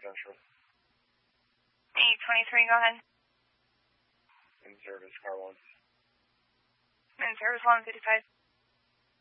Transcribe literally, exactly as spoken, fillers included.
Central. eight twenty-three, go ahead. In service, car one. In service, one fifty-five.